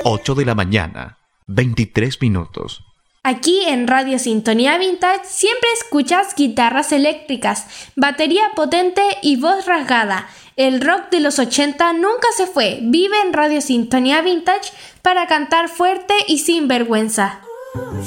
8 de la mañana, 23 minutos. Aquí en Radio Sintonía Vintage siempre escuchas guitarras eléctricas, batería potente y voz rasgada. El rock de los 80 nunca se fue. Vive en Radio Sintonía Vintage para cantar fuerte y sin vergüenza.